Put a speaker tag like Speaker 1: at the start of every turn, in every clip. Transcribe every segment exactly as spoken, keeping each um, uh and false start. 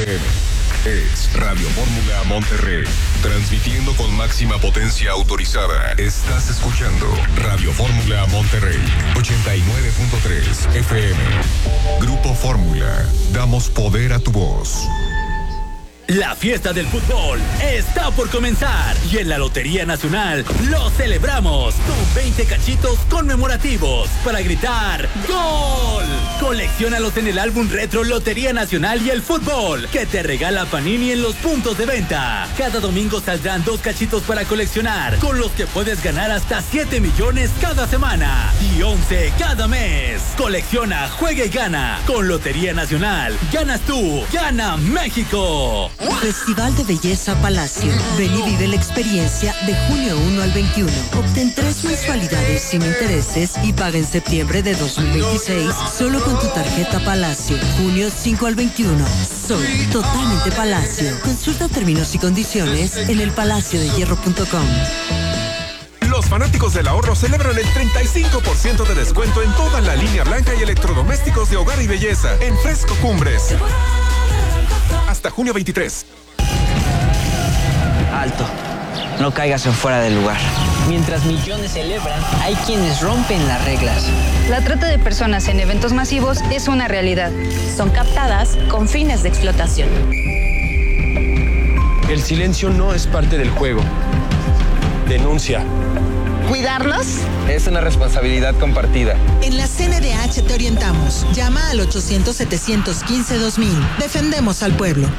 Speaker 1: M. Es Radio Fórmula Monterrey. Transmitiendo con máxima potencia autorizada. Estás escuchando Radio Fórmula Monterrey. ochenta y nueve punto tres F M. Grupo Fórmula. Damos poder a tu voz.
Speaker 2: La fiesta del fútbol está por comenzar y en la Lotería Nacional lo celebramos con veinte cachitos conmemorativos para gritar ¡Gol! Colecciónalos en el álbum retro Lotería Nacional y el Fútbol que te regala Panini en los puntos de venta. Cada domingo saldrán dos cachitos para coleccionar, con los que puedes ganar hasta siete millones cada semana y once cada mes. Colecciona, juega y gana. Con Lotería Nacional, ganas tú, gana México.
Speaker 3: Festival de Belleza Palacio. Ven y vive la experiencia de junio primero al veintiuno. Obtén tres mensualidades sin intereses y paga en septiembre de dos mil veintiséis solo con tu tarjeta Palacio. junio cinco al veintiuno. Soy totalmente Palacio. Consulta términos y condiciones en el palacio de hierro punto com.
Speaker 4: Los fanáticos del ahorro celebran el treinta y cinco por ciento de descuento en toda la línea blanca y electrodomésticos de hogar y belleza en Fresco Cumbres. Hasta junio veintitrés.
Speaker 5: Alto. No caigas en fuera del lugar. Mientras millones celebran, hay quienes rompen las reglas.
Speaker 6: La trata de personas en eventos masivos es una realidad. Son captadas con fines de explotación.
Speaker 7: El silencio no es parte del juego. Denuncia.
Speaker 8: ¿Cuidarlos?
Speaker 7: Es una responsabilidad compartida.
Speaker 8: En la C N D H te orientamos. Llama al ochocientos, setecientos quince, dos mil. Defendemos al pueblo.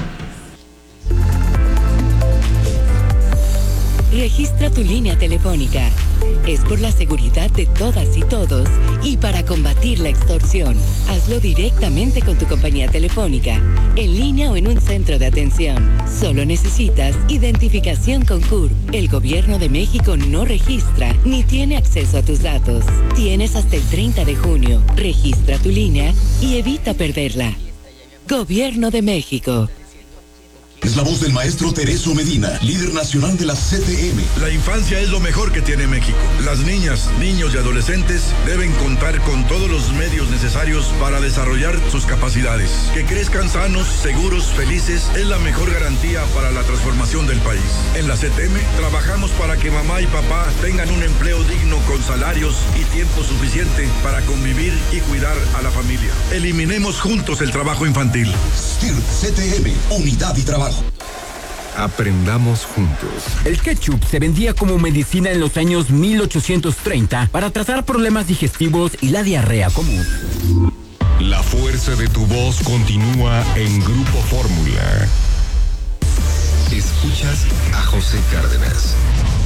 Speaker 9: Registra tu línea telefónica. Es por la seguridad de todas y todos y para combatir la extorsión. Hazlo directamente con tu compañía telefónica, en línea o en un centro de atención. Solo necesitas identificación con C U R. El Gobierno de México no registra ni tiene acceso a tus datos. Tienes hasta el treinta de junio. Registra tu línea y evita perderla. Gobierno de México.
Speaker 10: Es la voz del maestro Tereso Medina, líder nacional de la C T M.
Speaker 11: La infancia es lo mejor que tiene México. Las niñas, niños y adolescentes deben contar con todos los medios necesarios para desarrollar sus capacidades. Que crezcan sanos, seguros, felices es la mejor garantía para la transformación del país. En la C T M trabajamos para que mamá y papá tengan un empleo digno con salarios y tiempo suficiente para convivir y cuidar a la familia. Eliminemos juntos el trabajo infantil.
Speaker 10: S T I R T C T M, unidad y trabajo.
Speaker 1: Aprendamos juntos.
Speaker 12: El ketchup se vendía como medicina en los años mil ochocientos treinta para tratar problemas digestivos y la diarrea común.
Speaker 1: La fuerza de tu voz continúa en Grupo Fórmula. Escuchas a José Cárdenas.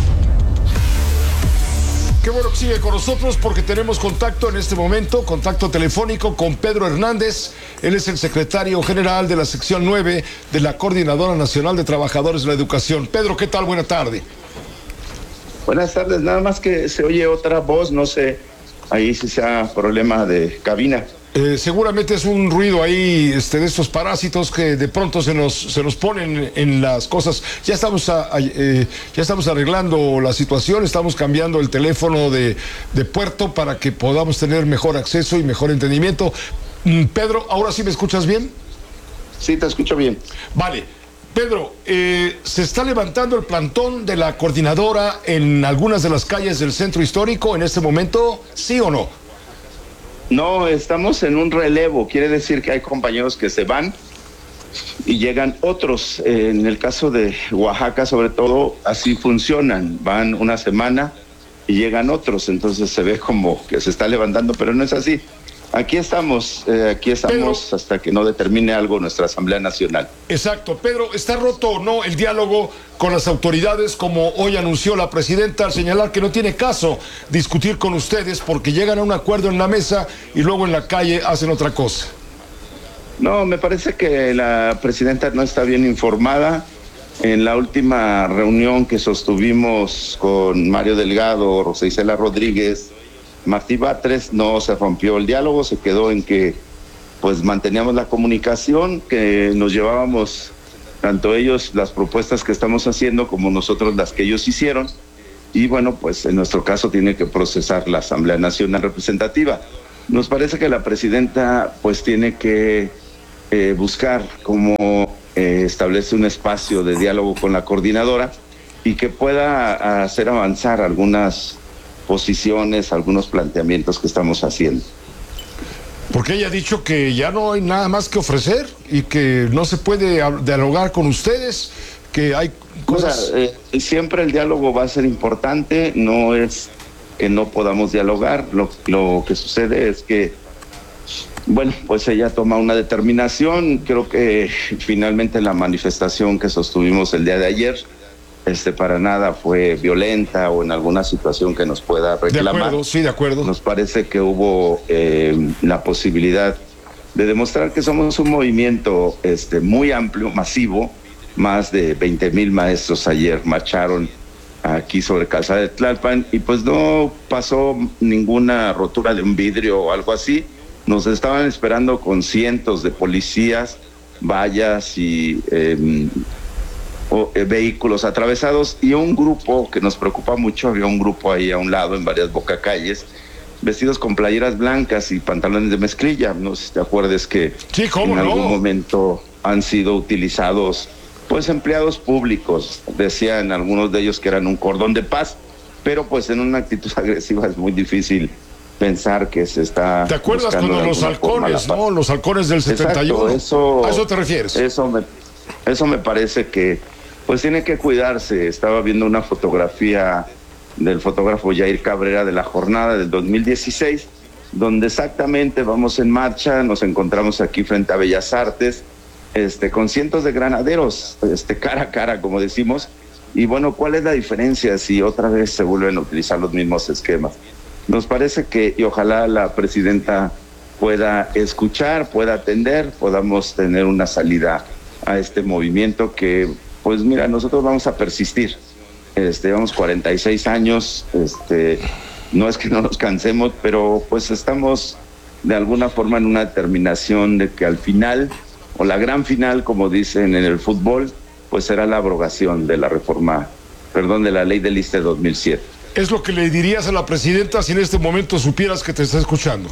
Speaker 13: Qué bueno que sigue con nosotros porque tenemos contacto en este momento, contacto telefónico con Pedro Hernández. Él es el secretario general de la sección nueve de la Coordinadora Nacional de Trabajadores de la Educación. Pedro, ¿qué tal? Buena tarde.
Speaker 14: Buenas tardes, nada más que se oye otra voz, no sé, ahí si sea problema de cabina.
Speaker 13: Eh, seguramente es un ruido ahí este, de estos parásitos que de pronto se nos, se nos ponen en las cosas. Ya estamos, a, a, eh, ya estamos arreglando la situación, estamos cambiando el teléfono de, de puerto para que podamos tener mejor acceso y mejor entendimiento. Mm, Pedro, ¿ahora sí me escuchas bien?
Speaker 14: Sí, te escucho bien.
Speaker 13: Vale. Pedro, eh, ¿se está levantando el plantón de la coordinadora en algunas de las calles del centro histórico en este momento? ¿Sí o no?
Speaker 14: No, estamos en un relevo, quiere decir que hay compañeros que se van y llegan otros. En el caso de Oaxaca, sobre todo, así funcionan. Van una semana y llegan otros, entonces se ve como que se está levantando, pero no es así. Aquí estamos, eh, aquí estamos Pedro, hasta que no determine algo nuestra Asamblea Nacional.
Speaker 13: Exacto. Pedro, ¿está roto o no el diálogo con las autoridades, como hoy anunció la presidenta al señalar que no tiene caso discutir con ustedes porque llegan a un acuerdo en la mesa y luego en la calle hacen otra cosa?
Speaker 14: No, me parece que la presidenta no está bien informada. En la última reunión que sostuvimos con Mario Delgado, Rosa Isela Rodríguez, Martí Batres, no se rompió el diálogo, se quedó en que pues manteníamos la comunicación, que nos llevábamos tanto ellos las propuestas que estamos haciendo como nosotros las que ellos hicieron, y bueno, pues en nuestro caso tiene que procesar la Asamblea Nacional Representativa. Nos parece que la presidenta pues tiene que eh, buscar cómo eh, establece un espacio de diálogo con la coordinadora y que pueda hacer avanzar algunas posiciones, algunos planteamientos que estamos haciendo.
Speaker 13: Porque ella ha dicho que ya no hay nada más que ofrecer y que no se puede dialogar con ustedes, que hay cosas...
Speaker 14: O sea, eh, siempre el diálogo va a ser importante, no es que no podamos dialogar, lo, lo que sucede es que, bueno, pues ella toma una determinación. Creo que finalmente la manifestación que sostuvimos el día de ayer, este, para nada fue violenta o en alguna situación que nos pueda reclamar.
Speaker 13: De acuerdo, sí, de acuerdo.
Speaker 14: Nos parece que hubo eh, la posibilidad de demostrar que somos un movimiento este, muy amplio, masivo. Más de veinte mil maestros ayer marcharon aquí sobre Calzada de Tlalpan y pues no pasó ninguna rotura de un vidrio o algo así. Nos estaban esperando con cientos de policías, vallas y eh, o, eh, vehículos atravesados, y un grupo que nos preocupa mucho, había un grupo ahí a un lado en varias bocacalles, vestidos con playeras blancas y pantalones de mezclilla. No sé si te acuerdes que
Speaker 13: sí, ¿cómo
Speaker 14: en
Speaker 13: no?
Speaker 14: algún momento han sido utilizados pues empleados públicos. Decían algunos de ellos que eran un cordón de paz, pero pues en una actitud agresiva es muy difícil pensar que se está...
Speaker 13: ¿Te acuerdas cuando los halcones, no? Los halcones del setenta y uno.
Speaker 14: Exacto, eso,
Speaker 13: ¿a eso te refieres?
Speaker 14: Eso me, eso me parece que pues tiene que cuidarse. Estaba viendo una fotografía del fotógrafo Jair Cabrera de la jornada del dos mil dieciséis, donde exactamente vamos en marcha, nos encontramos aquí frente a Bellas Artes, este, con cientos de granaderos, este, cara a cara, como decimos. Y bueno, ¿cuál es la diferencia si otra vez se vuelven a utilizar los mismos esquemas? Nos parece que, y ojalá la presidenta pueda escuchar, pueda atender, podamos tener una salida a este movimiento que, pues mira, nosotros vamos a persistir. Este, llevamos cuarenta y seis años, este, no es que no nos cansemos, pero pues estamos de alguna forma en una determinación de que al final, o la gran final, como dicen en el fútbol, pues será la abrogación de la reforma, perdón, de la ley del I S S S te dos mil siete.
Speaker 13: Es lo que le dirías a la presidenta si en este momento supieras que te está escuchando.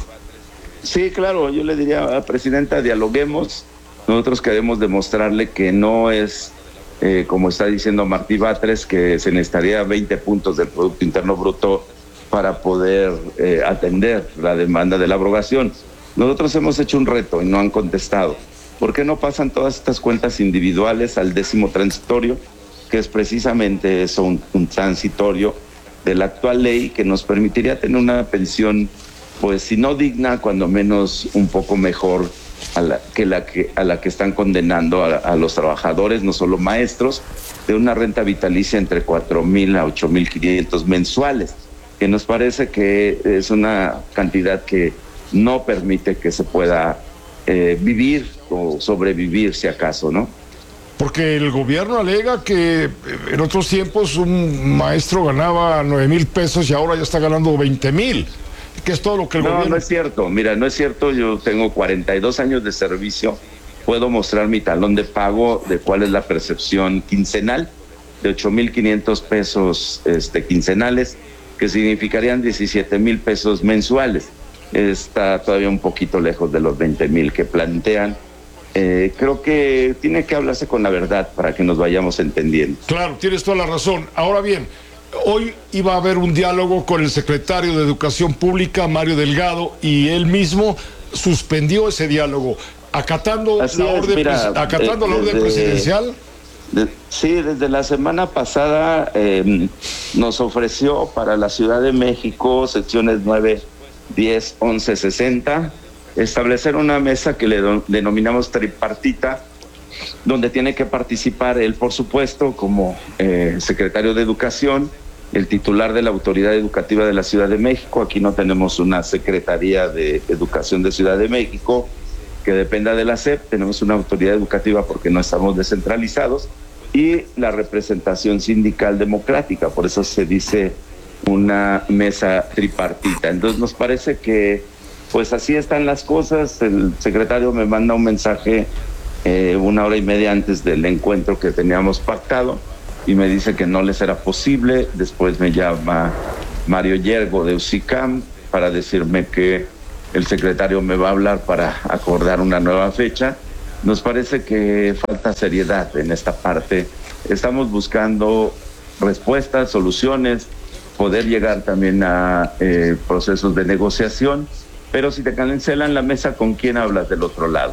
Speaker 14: Sí, claro, yo le diría a la presidenta, dialoguemos. Nosotros queremos demostrarle que no es, eh, como está diciendo Martí Batres, que se necesitaría veinte puntos del Producto Interno Bruto para poder eh, atender la demanda de la abrogación. Nosotros hemos hecho un reto y no han contestado. ¿Por qué no pasan todas estas cuentas individuales al décimo transitorio, que es precisamente eso, un, un transitorio de la actual ley que nos permitiría tener una pensión, pues si no digna, cuando menos un poco mejor a la que, la que, a la que están condenando a, a los trabajadores, no solo maestros, de una renta vitalicia entre cuatro mil a ocho mil quinientos mensuales, que nos parece que es una cantidad que no permite que se pueda eh, vivir o sobrevivir, si acaso, ¿no?
Speaker 13: Porque el gobierno alega que en otros tiempos un maestro ganaba nueve mil pesos y ahora ya está ganando veinte mil, que es todo lo que el
Speaker 14: no,
Speaker 13: gobierno...
Speaker 14: No, es cierto, mira, no es cierto, yo tengo cuarenta y dos años de servicio, puedo mostrar mi talón de pago de cuál es la percepción quincenal, de ocho mil quinientos pesos este, quincenales, que significarían diecisiete mil pesos mensuales. Está todavía un poquito lejos de los veinte mil que plantean. Eh, creo que tiene que hablarse con la verdad para que nos vayamos entendiendo.
Speaker 13: Claro, tienes toda la razón. Ahora bien, hoy iba a haber un diálogo con el secretario de Educación Pública, Mario Delgado, y él mismo suspendió ese diálogo, acatando
Speaker 14: Así
Speaker 13: la
Speaker 14: es,
Speaker 13: orden,
Speaker 14: mira,
Speaker 13: acatando
Speaker 14: eh,
Speaker 13: la orden
Speaker 14: desde,
Speaker 13: presidencial.
Speaker 14: De, sí, desde la semana pasada eh, nos ofreció para la Ciudad de México, secciones nueve, diez, once, sesenta, establecer una mesa que le do, denominamos tripartita, donde tiene que participar él, por supuesto, como eh, secretario de Educación, el titular de la Autoridad Educativa de la Ciudad de México. Aquí no tenemos una Secretaría de Educación de Ciudad de México que dependa de la S E P, tenemos una autoridad educativa porque no estamos descentralizados, y la representación sindical democrática, por eso se dice una mesa tripartita. Entonces nos parece que pues así están las cosas. El secretario me manda un mensaje eh, una hora y media antes del encuentro que teníamos pactado y me dice que no le será posible. Después me llama Mario Yergo de U C I C A M para decirme que el secretario me va a hablar para acordar una nueva fecha, nos parece que falta seriedad en esta parte. Estamos buscando respuestas, soluciones, poder llegar también a eh, procesos de negociación, pero si te cancelan la mesa, ¿con quién hablas del otro lado?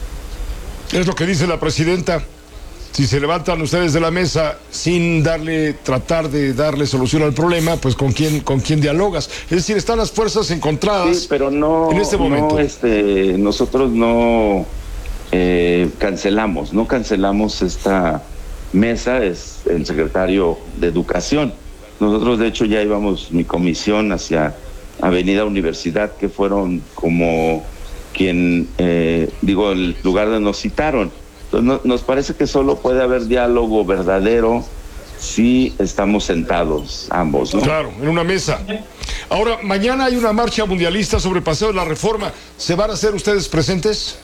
Speaker 13: Es lo que dice la presidenta. Si se levantan ustedes de la mesa sin darle, tratar de darle solución al problema, pues con quién, con quién dialogas. Es decir, están las fuerzas encontradas.
Speaker 14: Sí, pero no,
Speaker 13: en este momento.
Speaker 14: No, este, nosotros no eh, cancelamos, no cancelamos esta mesa, es el secretario de Educación. Nosotros, de hecho, ya íbamos mi comisión hacia Avenida Universidad, que fueron como quien, eh, digo, el lugar donde nos citaron. Entonces, no, nos parece que solo puede haber diálogo verdadero si estamos sentados ambos, ¿no?
Speaker 13: Claro, en una mesa. Ahora, mañana hay una marcha mundialista sobre el Paseo de la Reforma. ¿Se van a hacer ustedes presentes?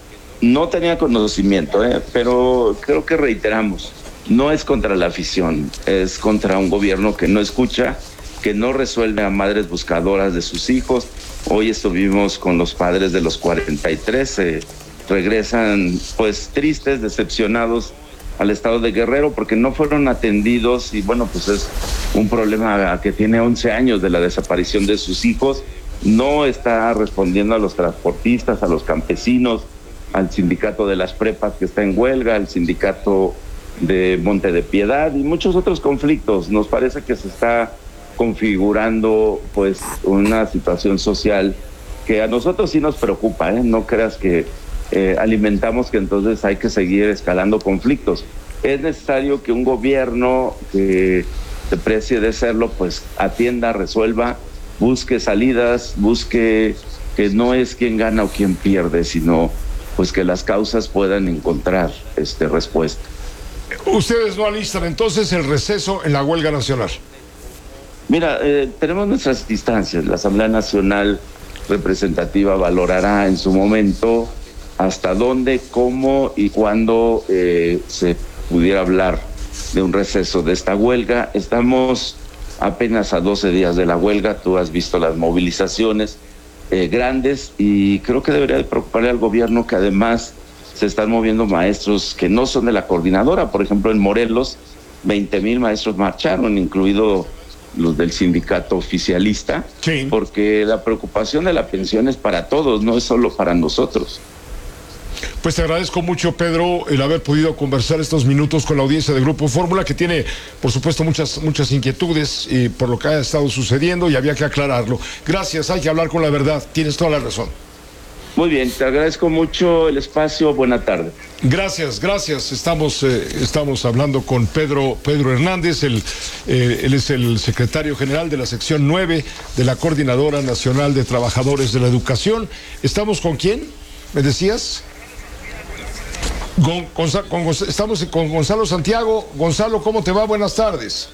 Speaker 14: No tenía conocimiento, ¿eh? Pero creo que reiteramos, no es contra la afición, es contra un gobierno que no escucha, que no resuelve a madres buscadoras de sus hijos. Hoy estuvimos con los padres de los cuarenta y tres, eh, regresan pues tristes, decepcionados al estado de Guerrero porque no fueron atendidos y bueno, pues es un problema que tiene once años de la desaparición de sus hijos. No está respondiendo a los transportistas, a los campesinos, al sindicato de las prepas que está en huelga, al sindicato de Monte de Piedad y muchos otros conflictos. Nos parece que se está configurando pues una situación social que a nosotros sí nos preocupa, ¿eh? No creas que eh, alimentamos que entonces hay que seguir escalando conflictos. Es necesario que un gobierno que se precie de serlo pues atienda, resuelva, busque salidas, busque que no es quién gana o quién pierde, sino pues que las causas puedan encontrar este respuesta.
Speaker 13: Ustedes no alistan entonces el receso en la huelga nacional.
Speaker 14: Mira, eh, tenemos nuestras instancias. La Asamblea Nacional Representativa valorará en su momento hasta dónde, cómo y cuándo eh, se pudiera hablar de un receso de esta huelga. Estamos apenas a doce días de la huelga. Tú has visto las movilizaciones eh, grandes y creo que debería de preocuparle al gobierno que además se están moviendo maestros que no son de la coordinadora. Por ejemplo, en Morelos, veinte mil maestros marcharon, incluido los del sindicato oficialista, sí, porque la preocupación de la pensión es para todos, no es solo para nosotros.
Speaker 13: Pues te agradezco mucho, Pedro, el haber podido conversar estos minutos con la audiencia de Grupo Fórmula, que tiene, por supuesto, muchas, muchas inquietudes eh, por lo que ha estado sucediendo y había que aclararlo. Gracias, hay que hablar con la verdad, tienes toda la razón.
Speaker 14: Muy bien, te agradezco mucho el espacio, buena tarde.
Speaker 13: Gracias, gracias. Estamos, eh, estamos hablando con Pedro, Pedro Hernández, el, eh, él es el secretario general de la sección nueve de la Coordinadora Nacional de Trabajadores de la Educación. ¿Estamos con quién? ¿Me decías? Con, con, con, estamos con Gonzalo Santiago. Gonzalo, ¿cómo te va? Buenas tardes.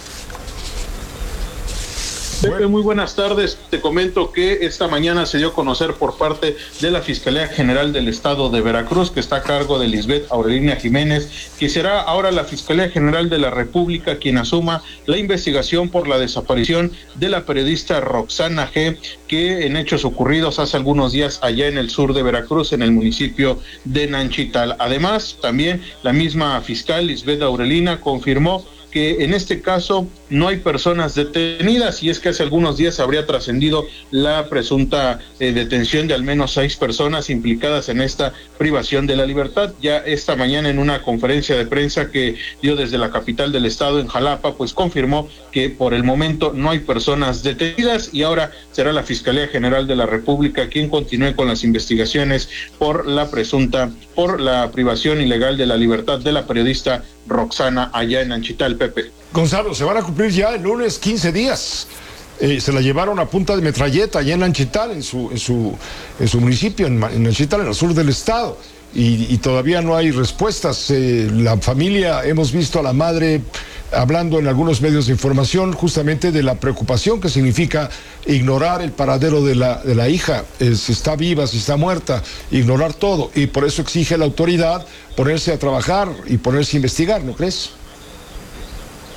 Speaker 15: Pepe, muy buenas tardes. Te comento que esta mañana se dio a conocer por parte de la Fiscalía General del Estado de Veracruz, que está a cargo de Lisbeth Aurelina Jiménez, que será ahora la Fiscalía General de la República quien asuma la investigación por la desaparición de la periodista Roxana G., que en hechos ocurridos hace algunos días allá en el sur de Veracruz, en el municipio de Nanchital. Además, también la misma fiscal Lisbeth Aurelina confirmó que en este caso no hay personas detenidas, y es que hace algunos días habría trascendido la presunta eh, detención de al menos seis personas implicadas en esta privación de la libertad. Ya esta mañana en una conferencia de prensa que dio desde la capital del estado en Jalapa, pues confirmó que por el momento no hay personas detenidas y ahora será la Fiscalía General de la República quien continúe con las investigaciones por la presunta, por la privación ilegal de la libertad de la periodista Roxana allá en Nanchital, Pepe.
Speaker 13: Gonzalo, se van a cumplir ya el lunes quince días. Eh, se la llevaron a punta de metralleta allá en Nanchital, en su, en su, en su municipio, en, en Nanchital, en el sur del estado. Y, y todavía no hay respuestas. Eh, la familia, hemos visto a la madre hablando en algunos medios de información justamente de la preocupación que significa ignorar el paradero de la, de la hija, eh, si está viva, si está muerta, ignorar todo, y por eso exige la autoridad ponerse a trabajar y ponerse a investigar, ¿no crees?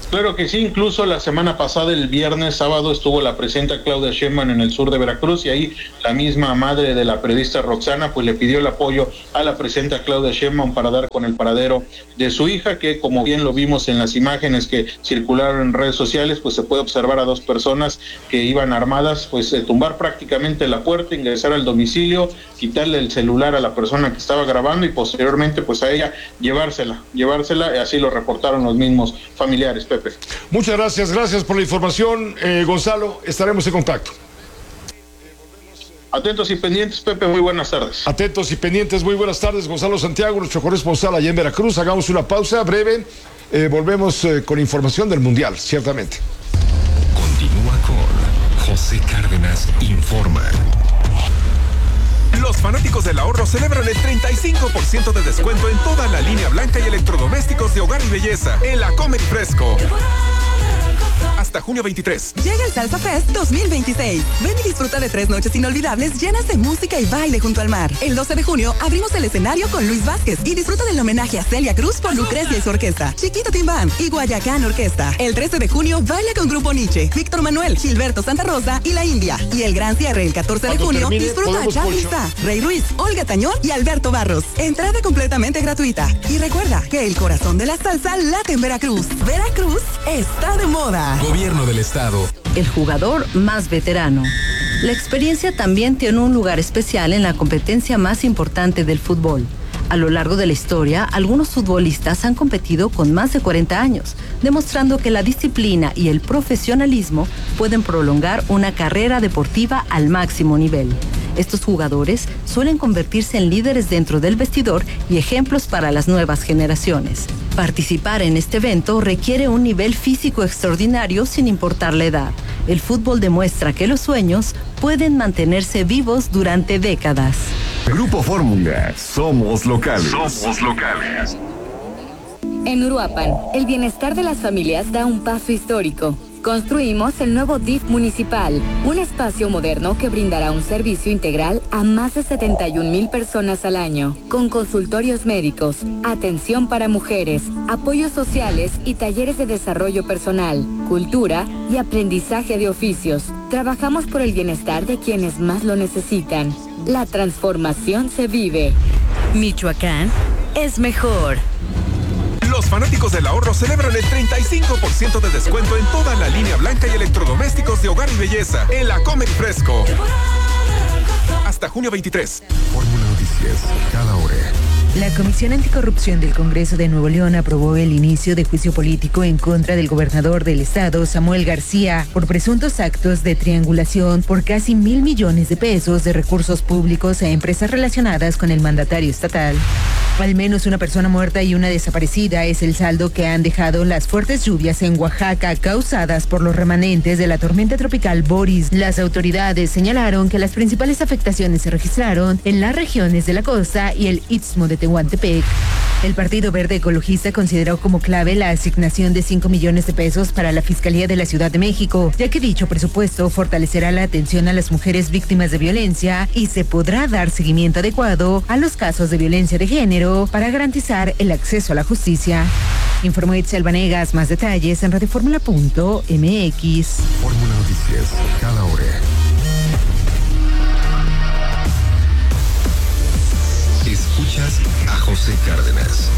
Speaker 15: Claro que sí, incluso la semana pasada, el viernes, sábado, estuvo la presidenta Claudia Sheinbaum en el sur de Veracruz y ahí la misma madre de la periodista Roxana pues le pidió el apoyo a la presidenta Claudia Sheinbaum para dar con el paradero de su hija, que como bien lo vimos en las imágenes que circularon en redes sociales, pues se puede observar a dos personas que iban armadas, pues eh, tumbar prácticamente la puerta, ingresar al domicilio, quitarle el celular a la persona que estaba grabando y posteriormente pues a ella llevársela, llevársela, y así lo reportaron los mismos familiares. Pepe.
Speaker 13: Muchas gracias, gracias por la información, eh, Gonzalo, estaremos en contacto.
Speaker 15: Atentos y pendientes, Pepe, muy buenas tardes.
Speaker 13: Atentos y pendientes, muy buenas tardes, Gonzalo Santiago, nuestro corresponsal allá en Veracruz. Hagamos una pausa breve, eh, volvemos eh, con información del Mundial, ciertamente.
Speaker 1: Continúa con José Cárdenas Informa.
Speaker 4: Los fanáticos del ahorro celebran el treinta y cinco por ciento de descuento en toda la línea blanca y electrodomésticos de hogar y belleza en la Comer y Fresco. Hasta junio veintitrés.
Speaker 16: Llega el Salsa Fest dos mil veintiséis. Ven y disfruta de tres noches inolvidables llenas de música y baile junto al mar. El doce de junio abrimos el escenario con Luis Vázquez y disfruta del homenaje a Celia Cruz por Lucrecia y su orquesta, Chiquito Timbán y Guayacán Orquesta. El trece de junio baila con Grupo Nietzsche, Víctor Manuel, Gilberto Santa Rosa y La India. Y el gran cierre el catorce de junio termine, disfruta a Charly Sa, Rey Ruiz, Olga Tañón y Alberto Barros. Entrada completamente gratuita. Y recuerda que el corazón de la salsa late en Veracruz. Veracruz está de moda.
Speaker 1: Gobierno del Estado.
Speaker 3: El jugador más veterano. La experiencia también tiene un lugar especial en la competencia más importante del fútbol. A lo largo de la historia, algunos futbolistas han competido con más de cuarenta años, demostrando que la disciplina y el profesionalismo pueden prolongar una carrera deportiva al máximo nivel. Estos jugadores suelen convertirse en líderes dentro del vestidor y ejemplos para las nuevas generaciones. Participar en este evento requiere un nivel físico extraordinario sin importar la edad. El fútbol demuestra que los sueños pueden mantenerse vivos durante décadas.
Speaker 1: Grupo Fórmula, somos locales. Somos locales.
Speaker 9: En Uruapan, el bienestar de las familias da un paso histórico. Construimos el nuevo D I F municipal, un espacio moderno que brindará un servicio integral a más de setenta y un mil personas al año, con consultorios médicos, atención para mujeres, apoyos sociales y talleres de desarrollo personal, cultura y aprendizaje de oficios. Trabajamos por el bienestar de quienes más lo necesitan. La transformación se vive.
Speaker 3: Michoacán es mejor.
Speaker 4: Los fanáticos del ahorro celebran el treinta y cinco por ciento de descuento en toda la línea blanca y electrodomésticos de hogar y belleza en la Comer y Fresco. Hasta junio veintitrés.
Speaker 1: Fórmula Noticias, cada hora.
Speaker 17: La Comisión Anticorrupción del Congreso de Nuevo León aprobó el inicio de juicio político en contra del gobernador del estado, Samuel García, por presuntos actos de triangulación por casi mil millones de pesos de recursos públicos a empresas relacionadas con el mandatario estatal. Al menos una persona muerta y una desaparecida es el saldo que han dejado las fuertes lluvias en Oaxaca causadas por los remanentes de la tormenta tropical Boris. Las autoridades señalaron que las principales afectaciones se registraron en las regiones de la costa y el Istmo de Tehuantepec. El Partido Verde Ecologista consideró como clave la asignación de cinco millones de pesos para la Fiscalía de la Ciudad de México, ya que dicho presupuesto fortalecerá la atención a las mujeres víctimas de violencia y se podrá dar seguimiento adecuado a los casos de violencia de género para garantizar el acceso a la justicia. Informó Itzel Vanegas, más detalles en radioformula punto m x.
Speaker 1: Fórmula Noticias, cada hora. Escuchas a José Cárdenas.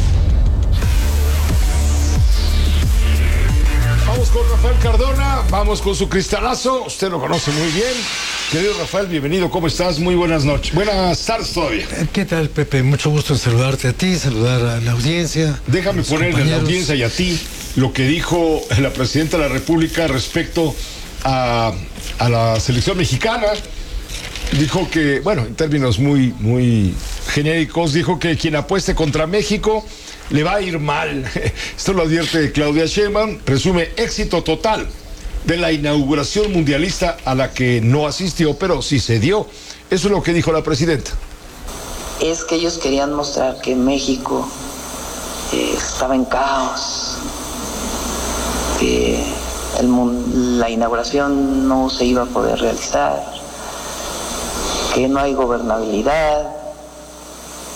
Speaker 13: Vamos con Rafael Cardona, vamos con su cristalazo, usted lo conoce muy bien. Querido Rafael, bienvenido, ¿cómo estás? Muy buenas noches. Buenas tardes todavía.
Speaker 18: ¿Qué tal, Pepe? Mucho gusto en saludarte a ti, saludar a la audiencia.
Speaker 13: Déjame poner a la audiencia y a ti lo que dijo la Presidenta de la República respecto a, a la selección mexicana. Dijo que, bueno, en términos muy, muy genéricos, dijo que quien apueste contra México le va a ir mal. Esto lo advierte Claudia Sheinbaum, presume éxito total de la inauguración mundialista a la que no asistió, pero sí se dio. Eso es lo que dijo la presidenta.
Speaker 19: Es que ellos querían mostrar que México eh, estaba en caos, que el, la inauguración no se iba a poder realizar, que no hay gobernabilidad,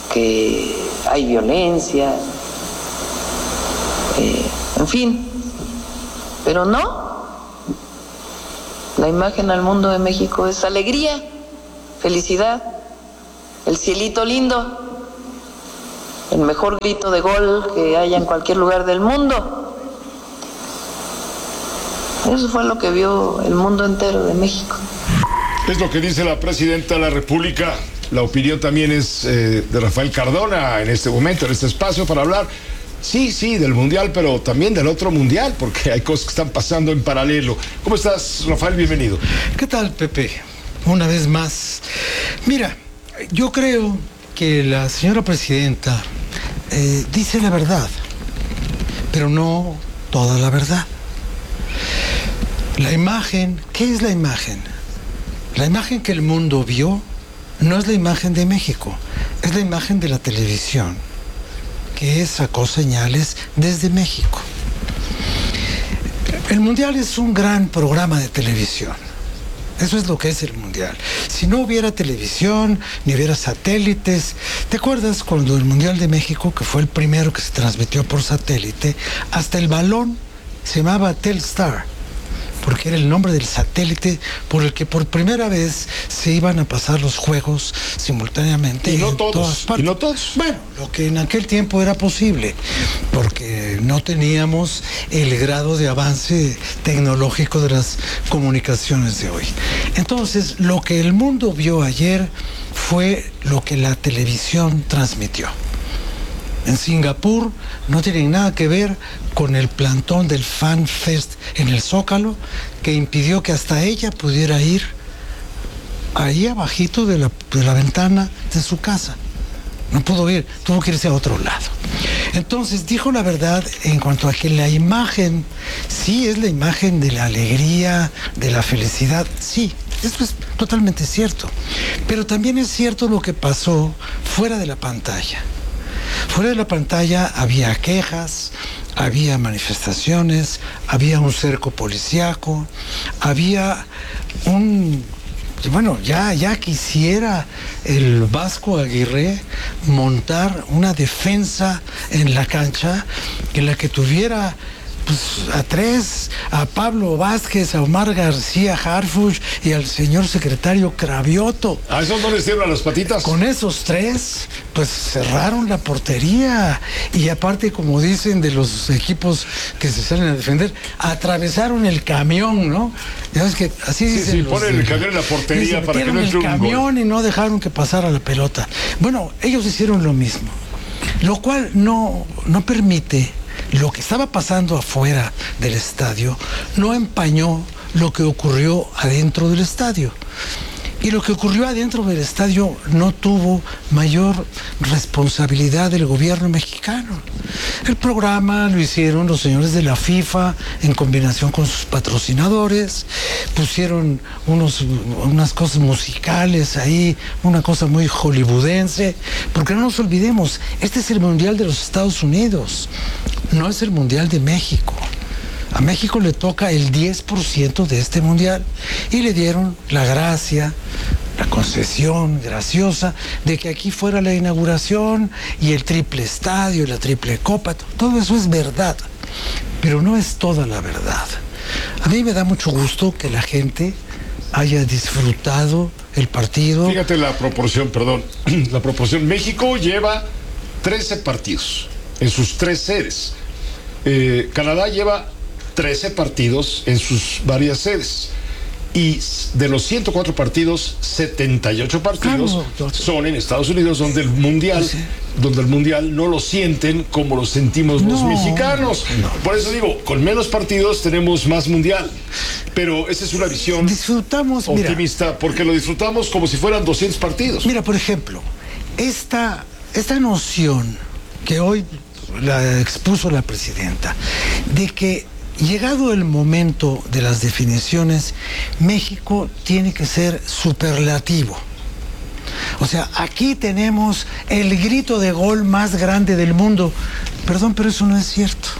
Speaker 19: que hay violencia, eh, en fin, Pero no, la imagen al mundo de México es alegría, felicidad, el cielito lindo, el mejor grito de gol que haya en cualquier lugar del mundo. Eso fue lo que vio el mundo entero de México.
Speaker 13: Es lo que dice la presidenta de la República. La opinión también es eh, de Rafael Cardona en este momento, en este espacio, para hablar, sí, sí, del Mundial, pero también del otro Mundial, porque hay cosas que están pasando en paralelo. ¿Cómo estás, Rafael? Bienvenido.
Speaker 18: ¿Qué tal, Pepe? Una vez más. Mira, yo creo que la señora presidenta eh, dice la verdad, pero no toda la verdad. La imagen, ¿qué es la imagen? La imagen que el mundo vio no es la imagen de México, es la imagen de la televisión, que sacó señales desde México. El Mundial es un gran programa de televisión. Eso es lo que es el Mundial. Si no hubiera televisión, ni hubiera satélites... ¿Te acuerdas cuando el Mundial de México, que fue el primero que se transmitió por satélite, hasta el balón se llamaba Telstar? Porque era el nombre del satélite por el que por primera vez se iban a pasar los juegos simultáneamente.
Speaker 13: Y no
Speaker 18: en
Speaker 13: todos,
Speaker 18: todas partes.
Speaker 13: y no todos.
Speaker 18: Bueno, lo que en aquel tiempo era posible, porque no teníamos el grado de avance tecnológico de las comunicaciones de hoy. Entonces, lo que el mundo vio ayer fue lo que la televisión transmitió. En Singapur no tienen nada que ver con el plantón del Fan Fest en el Zócalo, que impidió que hasta ella pudiera ir ahí abajito de la, de la ventana de su casa. No pudo ir, tuvo que irse a otro lado. Entonces dijo la verdad en cuanto a que la imagen, sí es la imagen de la alegría, de la felicidad, sí, eso es totalmente cierto. Pero también es cierto lo que pasó fuera de la pantalla. Fuera de la pantalla había quejas, había manifestaciones, había un cerco policíaco, había un... Bueno, ya, ya quisiera el Vasco Aguirre montar una defensa en la cancha en la que tuviera pues, a tres, a Pablo Vázquez, a Omar García Harfuch y al señor secretario Cravioto.
Speaker 13: ¿A esos no les tiemblan las patitas?
Speaker 18: Con esos tres, pues cerraron la portería y aparte, como dicen de los equipos que se salen a defender, atravesaron el camión, ¿no? Ya ves que así
Speaker 13: sí,
Speaker 18: dicen
Speaker 13: sí,
Speaker 18: los
Speaker 13: ponen
Speaker 18: de,
Speaker 13: el camión en la portería para que no entre
Speaker 18: un gol. el camión y no dejaron que pasara la pelota. Bueno, ellos hicieron lo mismo, lo cual no, no permite. Lo que estaba pasando afuera del estadio no empañó lo que ocurrió adentro del estadio. Y lo que ocurrió adentro del estadio no tuvo mayor responsabilidad del gobierno mexicano. El programa lo hicieron los señores de la FIFA en combinación con sus patrocinadores, pusieron unos, unas cosas musicales ahí, una cosa muy hollywoodense, porque no nos olvidemos, este es el Mundial de los Estados Unidos, no es el Mundial de México. A México le toca el diez por ciento de este mundial y le dieron la gracia, la concesión graciosa de que aquí fuera la inauguración y el triple estadio y la triple copa. Todo eso es verdad, pero no es toda la verdad. A mí me da mucho gusto que la gente haya disfrutado el partido.
Speaker 13: Fíjate la proporción, perdón, la proporción. México lleva trece partidos en sus tres sedes. Eh, Canadá lleva trece partidos en sus varias sedes. Y de los ciento cuatro partidos, setenta y ocho partidos claro, son en Estados Unidos, donde el mundial, sí. donde el mundial no lo sienten como lo sentimos no, los mexicanos. No. Por eso digo, con menos partidos tenemos más mundial. Pero esa es una visión
Speaker 18: disfrutamos,
Speaker 13: optimista,
Speaker 18: mira,
Speaker 13: porque lo disfrutamos como si fueran doscientos partidos.
Speaker 18: Mira, por ejemplo, esta, esta noción que hoy la expuso la presidenta, de que llegado el momento de las definiciones, México tiene que ser superlativo. O sea, aquí tenemos el grito de gol más grande del mundo. Perdón, pero eso no es cierto.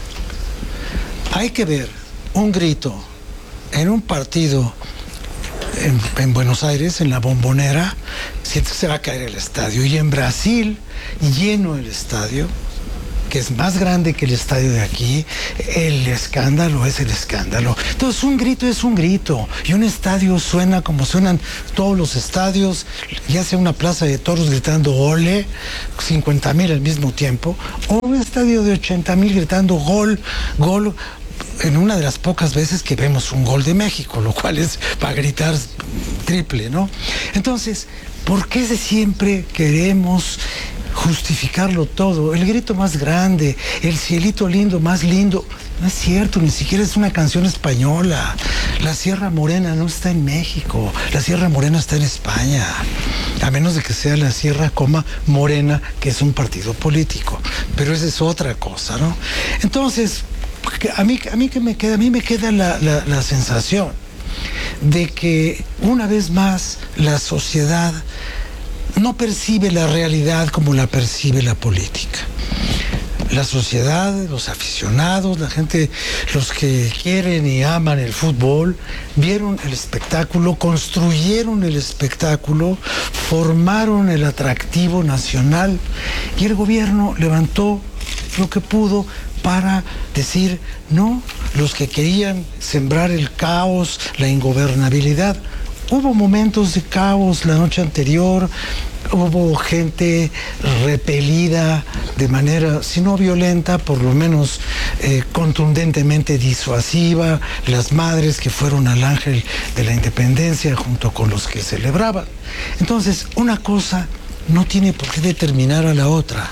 Speaker 18: Hay que ver un grito en un partido en, en Buenos Aires, en la Bombonera, sientes que se va a caer el estadio. Y en Brasil, lleno el estadio. que es más grande que el estadio de aquí, el escándalo es el escándalo. Entonces un grito es un grito y un estadio suena como suenan todos los estadios, ya sea una plaza de toros gritando ole, cincuenta mil al mismo tiempo, o un estadio de ochenta mil gritando gol, gol, en una de las pocas veces que vemos un gol de México, lo cual es para gritar triple, ¿no? Entonces, ¿por qué de siempre queremos justificarlo todo? El grito más grande, el cielito lindo, más lindo. No es cierto, ni siquiera es una canción española. La Sierra Morena no está en México, la Sierra Morena está en España. A menos de que sea la Sierra, coma, Morena, que es un partido político. Pero esa es otra cosa, ¿no? Entonces, a mí, a mí que me queda, a mí me queda la, la, la sensación de que una vez más la sociedad no percibe la realidad como la percibe la política. La sociedad, los aficionados, la gente, los que quieren y aman el fútbol, vieron el espectáculo, construyeron el espectáculo, formaron el atractivo nacional y el gobierno levantó lo que pudo para decir, no, los que querían sembrar el caos, la ingobernabilidad. Hubo momentos de caos la noche anterior, hubo gente repelida de manera, si no violenta, por lo menos eh, contundentemente disuasiva, las madres que fueron al Ángel de la Independencia junto con los que celebraban. Entonces, una cosa no tiene por qué determinar a la otra.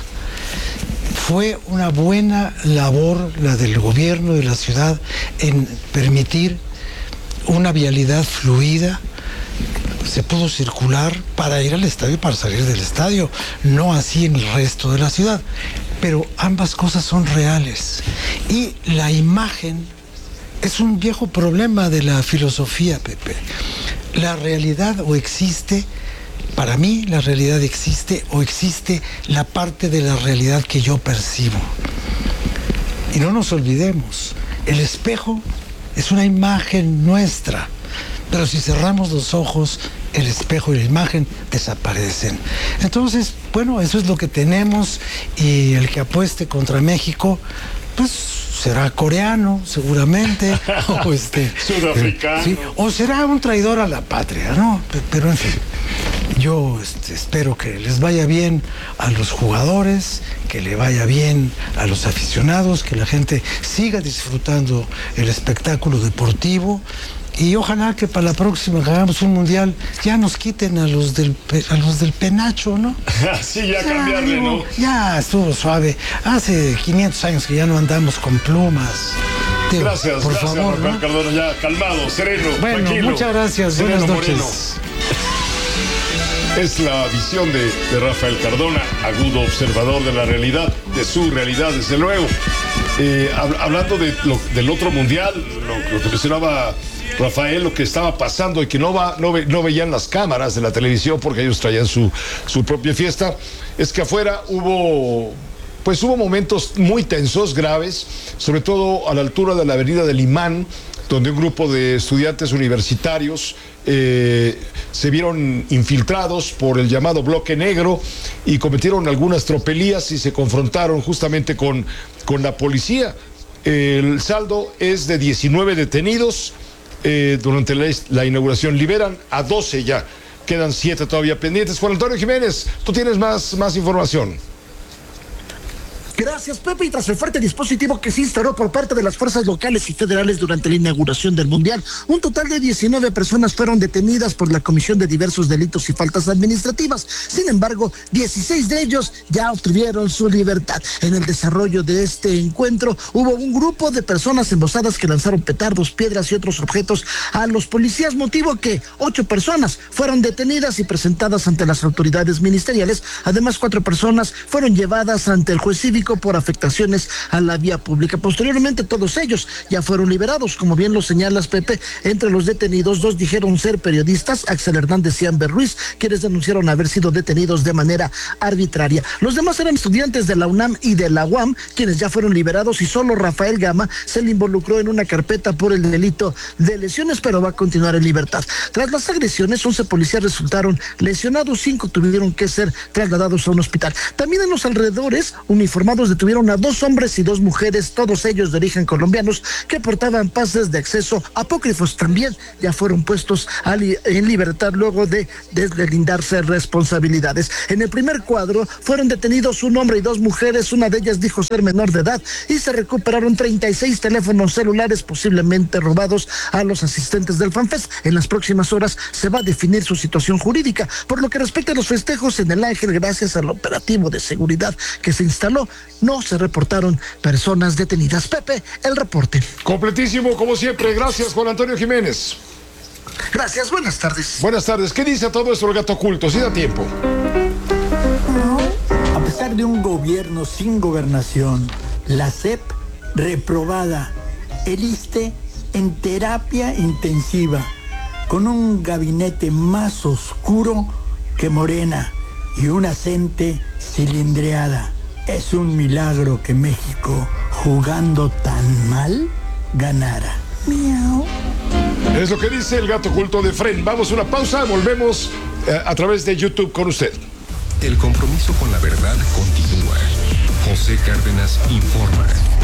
Speaker 18: Fue una buena labor la del gobierno de la ciudad en permitir una vialidad fluida. Se pudo circular para ir al estadio y para salir del estadio, no así en el resto de la ciudad. Pero ambas cosas son reales. Y la imagen es un viejo problema de la filosofía, Pepe. La realidad o existe, para mí la realidad existe o existe la parte de la realidad que yo percibo. Y no nos olvidemos, el espejo es una imagen nuestra. Pero si cerramos los ojos, el espejo y la imagen desaparecen. Entonces, bueno, eso es lo que tenemos y el que apueste contra México, pues será coreano, seguramente, o este...
Speaker 13: Sudafricano.
Speaker 18: Sí, o será un traidor a la patria, ¿no? Pero en fin, yo este, espero que les vaya bien a los jugadores, que le vaya bien a los aficionados, que la gente siga disfrutando el espectáculo deportivo. Y ojalá que para la próxima que hagamos un mundial ya nos quiten a los del a los del penacho, ¿no?
Speaker 13: Sí, ya, ya cambiarle, digo, ¿no?
Speaker 18: Ya estuvo suave. Hace quinientos años que ya no andamos con plumas.
Speaker 13: Digo, gracias, por gracias, favor, Rafael, ¿no? Cardona, ya calmado, sereno,
Speaker 18: bueno,
Speaker 13: tranquilo.
Speaker 18: Muchas gracias,
Speaker 13: sereno,
Speaker 18: buenas noches.
Speaker 13: Moreno. Es la visión de, de Rafael Cardona, agudo observador de la realidad, de su realidad, desde luego. Eh, hab, hablando de lo, del otro mundial, lo, lo que mencionaba Rafael, lo que estaba pasando y que no, va, no, ve, no veían las cámaras de la televisión porque ellos traían su, su propia fiesta, es que afuera hubo, pues hubo momentos muy tensos, graves, sobre todo a la altura de la avenida del Imán, donde un grupo de estudiantes universitarios eh, se vieron infiltrados por el llamado bloque negro y cometieron algunas tropelías y se confrontaron justamente con, con la policía. El saldo es de diecinueve detenidos. Eh, durante la, la inauguración liberan a doce ya, quedan siete todavía pendientes. Juan Antonio Jiménez, tú tienes más, más información.
Speaker 20: Gracias, Pepe. Y tras el fuerte dispositivo que se instaló por parte de las fuerzas locales y federales durante la inauguración del Mundial, un total de diecinueve personas fueron detenidas por la comisión de diversos delitos y faltas administrativas. Sin embargo, dieciséis de ellos ya obtuvieron su libertad. En el desarrollo de este encuentro hubo un grupo de personas embosadas que lanzaron petardos, piedras y otros objetos a los policías, motivo que ocho personas fueron detenidas y presentadas ante las autoridades ministeriales. Además, cuatro personas fueron llevadas ante el juez cívico por afectaciones a la vía pública. Posteriormente, todos ellos ya fueron liberados. Como bien lo señalas, Pepe, entre los detenidos, dos dijeron ser periodistas, Axel Hernández y Amber Ruiz, quienes denunciaron haber sido detenidos de manera arbitraria. Los demás eran estudiantes de la UNAM y de la U A M, quienes ya fueron liberados, y solo Rafael Gama se le involucró en una carpeta por el delito de lesiones, pero va a continuar en libertad. Tras las agresiones, once policías resultaron lesionados, cinco tuvieron que ser trasladados a un hospital. También en los alrededores, uniformados uniformados detuvieron a dos hombres y dos mujeres, todos ellos de origen colombianos, que portaban pases de acceso apócrifos. También ya fueron puestos a li- en libertad luego de deslindarse responsabilidades. En el primer cuadro fueron detenidos un hombre y dos mujeres, una de ellas dijo ser menor de edad, y se recuperaron treinta y seis teléfonos celulares posiblemente robados a los asistentes del FanFest. En las próximas horas se va a definir su situación jurídica. Por lo que respecta a los festejos en el Ángel, gracias al operativo de seguridad que se instaló, no se reportaron personas detenidas. Pepe, el reporte.
Speaker 13: Completísimo, como siempre. Gracias, Juan Antonio Jiménez.
Speaker 20: Gracias, buenas tardes.
Speaker 13: Buenas tardes. ¿Qué dice todo esto el gato oculto? Si da tiempo.
Speaker 21: A pesar de un gobierno sin gobernación, la S E P reprobada, el ISSSTE en terapia intensiva, con un gabinete más oscuro que Morena y una CENTE cilindreada. Es un milagro que México, jugando tan mal, ganara. Miau.
Speaker 13: Es lo que dice el gato oculto de Fren. Vamos a una pausa, volvemos eh, a través de YouTube con usted.
Speaker 1: El compromiso con la verdad continúa. José Cárdenas informa.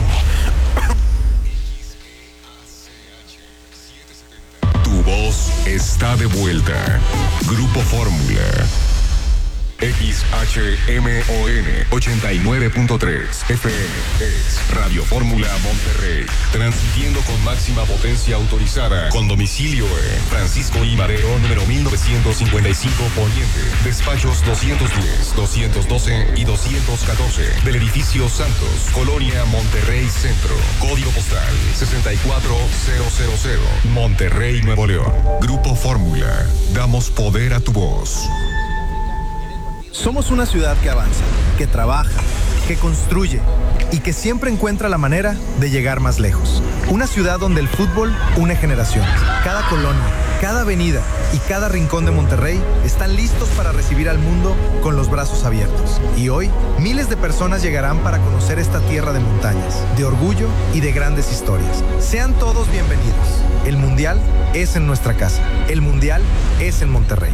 Speaker 1: Tu voz está de vuelta. Grupo Fórmula. X H M O N ochenta y nueve punto tres F M es Radio Fórmula Monterrey, transmitiendo con máxima potencia autorizada, con domicilio en Francisco I. Madero, número mil novecientos cincuenta y cinco Poniente, despachos doscientos diez, doscientos doce y doscientos catorce, del edificio Santos, Colonia Monterrey Centro, código postal sesenta y cuatro mil, Monterrey, Nuevo León. Grupo Fórmula, damos poder a tu voz.
Speaker 22: Somos una ciudad que avanza, que trabaja, que construye y que siempre encuentra la manera de llegar más lejos. Una ciudad donde el fútbol une generaciones. Cada colonia, cada avenida y cada rincón de Monterrey están listos para recibir al mundo con los brazos abiertos. Y hoy, miles de personas llegarán para conocer esta tierra de montañas, de orgullo y de grandes historias. Sean todos bienvenidos. El Mundial es en nuestra casa. El Mundial es en Monterrey.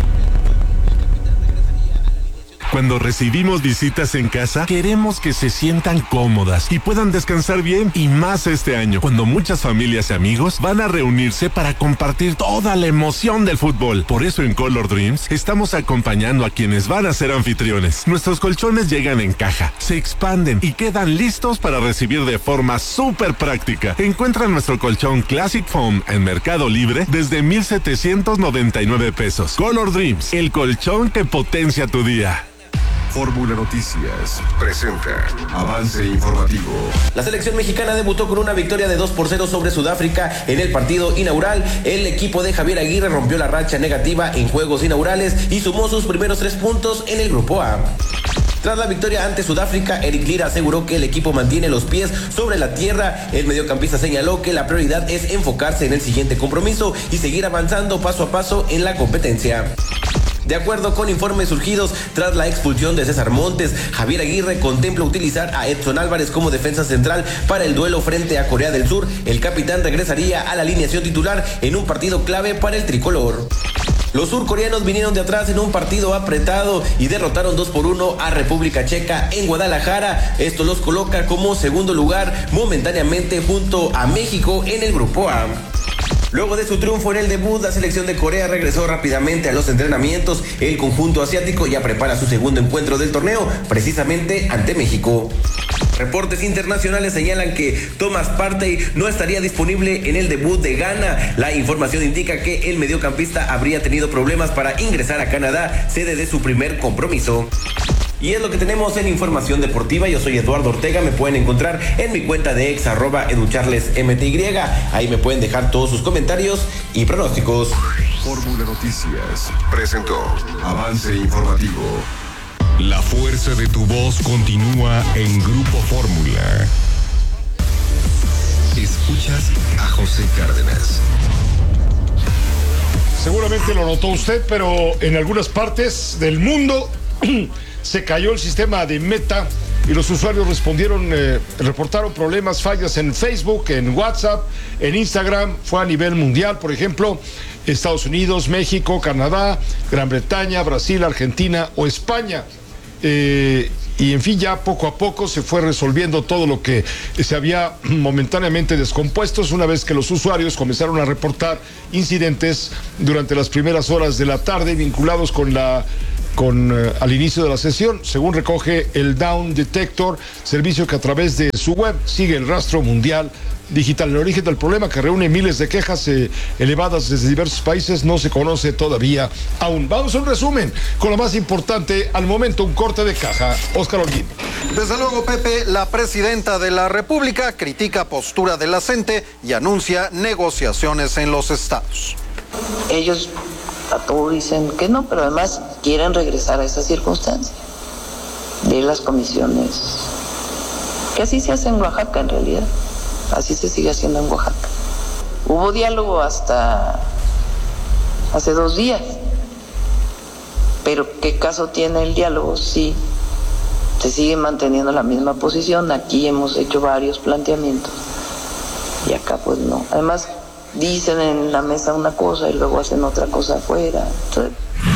Speaker 23: Cuando recibimos visitas en casa, queremos que se sientan cómodas y puedan descansar bien, y más este año, cuando muchas familias y amigos van a reunirse para compartir toda la emoción del fútbol. Por eso en Color Dreams estamos acompañando a quienes van a ser anfitriones. Nuestros colchones llegan en caja, se expanden y quedan listos para recibir de forma súper práctica. Encuentra nuestro colchón Classic Foam en Mercado Libre desde mil setecientos noventa y nueve pesos. Color Dreams, el colchón que potencia tu día.
Speaker 1: Fórmula Noticias presenta avance informativo.
Speaker 24: La selección mexicana debutó con una victoria de dos por cero sobre Sudáfrica en el partido inaugural. El equipo de Javier Aguirre rompió la racha negativa en juegos inaugurales y sumó sus primeros tres puntos en el grupo A. Tras la victoria ante Sudáfrica, Eric Lira aseguró que el equipo mantiene los pies sobre la tierra. El mediocampista señaló que la prioridad es enfocarse en el siguiente compromiso y seguir avanzando paso a paso en la competencia. De acuerdo con informes surgidos tras la expulsión de César Montes, Javier Aguirre contempla utilizar a Edson Álvarez como defensa central para el duelo frente a Corea del Sur. El capitán regresaría a la alineación titular en un partido clave para el tricolor. Los surcoreanos vinieron de atrás en un partido apretado y derrotaron dos por uno a República Checa en Guadalajara. Esto los coloca como segundo lugar momentáneamente junto a México en el grupo A. Luego de su triunfo en el debut, la selección de Corea regresó rápidamente a los entrenamientos. El conjunto asiático ya prepara su segundo encuentro del torneo, precisamente ante México. Reportes internacionales señalan que Thomas Partey no estaría disponible en el debut de Ghana. La información indica que el mediocampista habría tenido problemas para ingresar a Canadá, sede de su primer compromiso. Y es lo que tenemos en Información Deportiva. Yo soy Eduardo Ortega. Me pueden encontrar en mi cuenta de ex, arroba educharlesmty. Ahí me pueden dejar todos sus comentarios y pronósticos.
Speaker 1: Fórmula Noticias presentó avance informativo. La fuerza de tu voz continúa en Grupo Fórmula. Escuchas a José Cárdenas.
Speaker 13: Seguramente lo notó usted, pero en algunas partes del mundo se cayó el sistema de Meta y los usuarios respondieron, eh, reportaron problemas, fallas en Facebook, en WhatsApp, en Instagram. Fue a nivel mundial, por ejemplo, Estados Unidos, México, Canadá, Gran Bretaña, Brasil, Argentina o España. Eh, y en fin, ya poco a poco se fue resolviendo todo lo que se había momentáneamente descompuesto una vez que los usuarios comenzaron a reportar incidentes durante las primeras horas de la tarde vinculados con la con uh, al inicio de la sesión, según recoge el Down Detector, servicio que a través de su web sigue el rastro mundial digital. El origen del problema, que reúne miles de quejas eh, elevadas desde diversos países, no se conoce todavía aún. Vamos a un resumen con lo más importante al momento, un corte de caja. Óscar Holguín.
Speaker 2: Desde luego, Pepe, la presidenta de la República critica postura de la CENTE y anuncia negociaciones en los estados.
Speaker 19: Ellos a todos dicen que no, pero además quieren regresar a esa circunstancia de las comisiones, que así se hace en Oaxaca en realidad, así se sigue haciendo en Oaxaca. Hubo diálogo hasta hace dos días, pero ¿qué caso tiene el diálogo si se sigue manteniendo la misma posición? Aquí hemos hecho varios planteamientos y acá pues no. Además, dicen en la mesa una cosa y luego hacen otra cosa afuera. Entonces...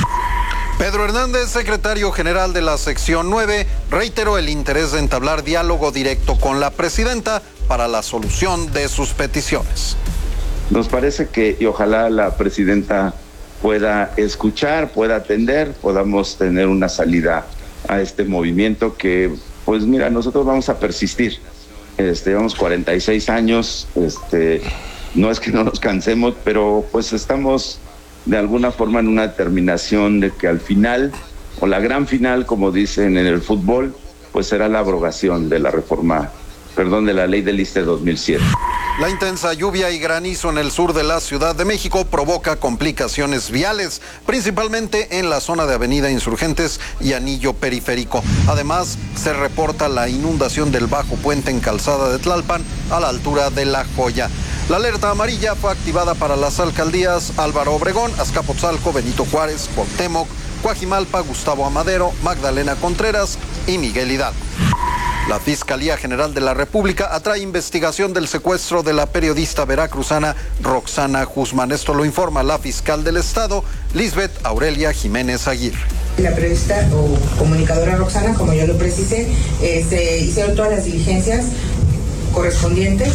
Speaker 2: Pedro Hernández, secretario general de la sección nueve, reiteró el interés de entablar diálogo directo con la presidenta para la solución de sus peticiones.
Speaker 14: Nos parece que, y ojalá la presidenta pueda escuchar, pueda atender, podamos tener una salida a este movimiento que, pues mira, nosotros vamos a persistir. Este, llevamos cuarenta y seis años, este... no es que no nos cansemos, pero pues estamos de alguna forma en una determinación de que al final, o la gran final, como dicen en el fútbol, pues será la abrogación de la reforma, perdón, de la ley del I S S S T E dos mil siete.
Speaker 2: La intensa lluvia y granizo en el sur de la Ciudad de México provoca complicaciones viales, principalmente en la zona de Avenida Insurgentes y Anillo Periférico. Además, se reporta la inundación del Bajo Puente en Calzada de Tlalpan a la altura de La Joya. La alerta amarilla fue activada para las alcaldías Álvaro Obregón, Azcapotzalco, Benito Juárez, Cuauhtémoc, Coajimalpa, Gustavo Amadero, Magdalena Contreras y Miguel Hidalgo. La Fiscalía General de la República atrae investigación del secuestro de la periodista veracruzana Roxana Guzmán. Esto lo informa la fiscal del Estado, Lisbeth Aurelia Jiménez Aguirre.
Speaker 5: La periodista o comunicadora Roxana, como yo lo precisé, eh, se hicieron todas las diligencias correspondientes,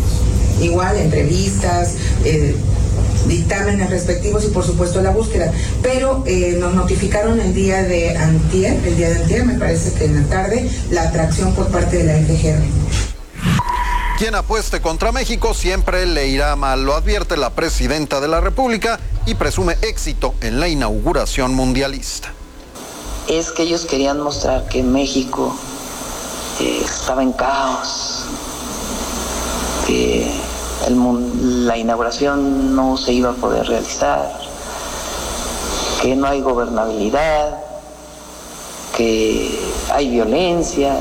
Speaker 5: igual entrevistas, eh, dictámenes respectivos y por supuesto la búsqueda, pero eh, nos notificaron el día de antier, el día de antier, me parece que en la tarde, la atracción por parte de la F G R.
Speaker 2: Quien apueste contra México siempre le irá mal, lo advierte la presidenta de la República y presume éxito en la inauguración mundialista.
Speaker 19: Es que ellos querían mostrar que México eh, estaba en caos, que el, la inauguración no se iba a poder realizar, que no hay gobernabilidad, que hay violencia,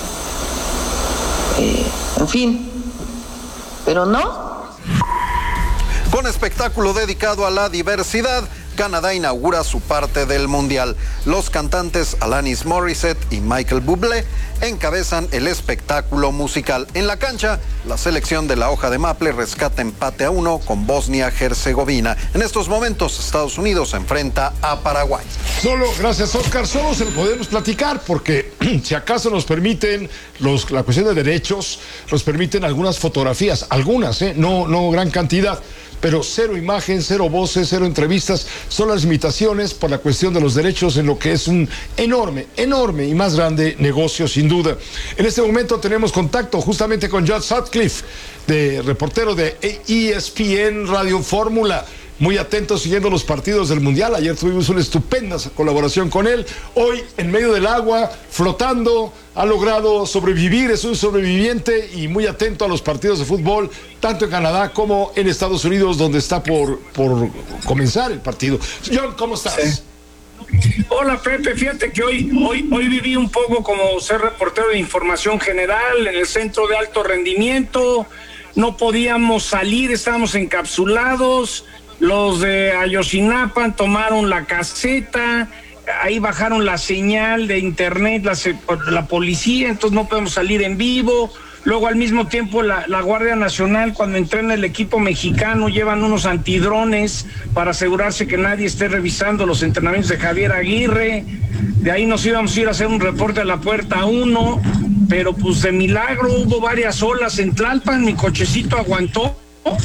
Speaker 19: eh, en fin, pero no.
Speaker 2: Con espectáculo dedicado a la diversidad, Canadá inaugura su parte del mundial. Los cantantes Alanis Morissette y Michael Bublé encabezan el espectáculo musical. En la cancha, la selección de la hoja de maple rescata empate a uno con Bosnia-Herzegovina. En estos momentos, Estados Unidos se enfrenta a Paraguay.
Speaker 13: Solo, gracias Oscar, solo se lo podemos platicar porque si acaso nos permiten los, la cuestión de derechos, nos permiten algunas fotografías, algunas, ¿eh? no, no gran cantidad. Pero cero imagen, cero voces, cero entrevistas, son las limitaciones por la cuestión de los derechos en lo que es un enorme, enorme y más grande negocio sin duda. En este momento tenemos contacto justamente con Judd Sutcliffe, de reportero de E S P N Radio Fórmula. Muy atento siguiendo los partidos del Mundial. Ayer tuvimos una estupenda colaboración con él. Hoy, en medio del agua, flotando, ha logrado sobrevivir, es un sobreviviente y muy atento a los partidos de fútbol, tanto en Canadá como en Estados Unidos, donde está por, por comenzar el partido. John, ¿cómo estás?
Speaker 6: Sí. Hola Pepe, fíjate que hoy, hoy, hoy viví un poco como ser reportero de información general en el centro de alto rendimiento. No podíamos salir, estábamos encapsulados. Los de Ayotzinapa tomaron la caseta, ahí bajaron la señal de internet, la, la policía, entonces no podemos salir en vivo. Luego al mismo tiempo la, la Guardia Nacional, cuando entrena el equipo mexicano, llevan unos antidrones para asegurarse que nadie esté revisando los entrenamientos de Javier Aguirre. De ahí nos íbamos a ir a hacer un reporte a la puerta uno, pero pues de milagro hubo varias olas en Tlalpan, mi cochecito aguantó,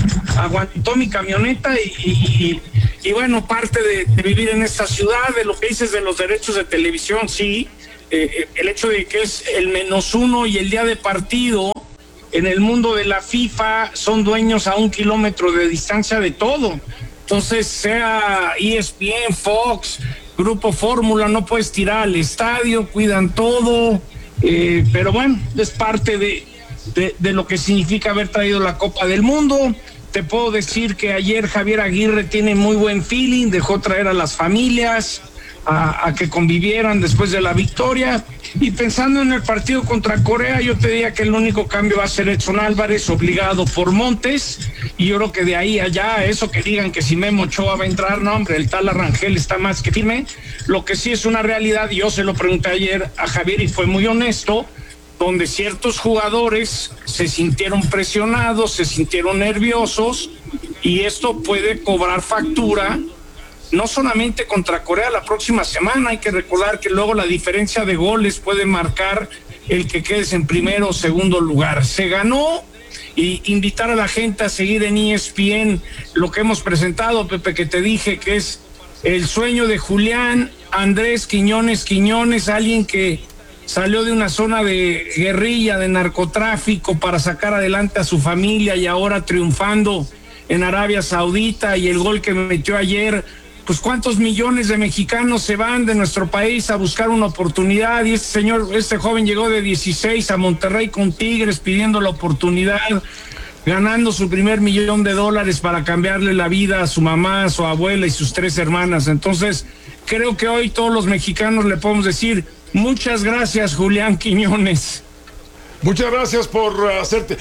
Speaker 6: aguantó mi camioneta y, y, y, y bueno, parte de, de vivir en esta ciudad, de lo que dices de los derechos de televisión, sí, eh, el hecho de que es el menos uno y el día de partido, en el mundo de la FIFA son dueños a un kilómetro de distancia de todo. Entonces, sea E S P N, Fox, Grupo Fórmula, no puedes tirar al estadio, cuidan todo, eh, pero bueno, es parte de, de, de lo que significa haber traído la Copa del Mundo. Te puedo decir que ayer Javier Aguirre tiene muy buen feeling, dejó traer a las familias a, a que convivieran después de la victoria. Y pensando en el partido contra Corea, yo te diría que el único cambio va a ser Edson Álvarez, obligado por Montes, y yo creo que de ahí allá, eso que digan que si Memo Ochoa va a entrar, no hombre, el tal Arrangel está más que firme. Lo que sí es una realidad, y yo se lo pregunté ayer a Javier y fue muy honesto, donde ciertos jugadores se sintieron presionados, se sintieron nerviosos, y esto puede cobrar factura, no solamente contra Corea la próxima semana. Hay que recordar que luego la diferencia de goles puede marcar el que quedes en primero o segundo lugar. Se ganó, y invitar a la gente a seguir en E S P N lo que hemos presentado, Pepe, que te dije que es el sueño de Julián Andrés Quiñones Quiñones, alguien que salió de una zona de guerrilla, de narcotráfico, para sacar adelante a su familia, y ahora triunfando en Arabia Saudita, y el gol que metió ayer. Pues cuántos millones de mexicanos se van de nuestro país a buscar una oportunidad, y este señor, este joven llegó de dieciséis a Monterrey con Tigres pidiendo la oportunidad, ganando su primer millón de dólares para cambiarle la vida a su mamá, a su abuela y sus tres hermanas. Entonces, creo que hoy todos los mexicanos le podemos decir muchas gracias, Julián Quiñones.
Speaker 13: Muchas gracias por hacerte.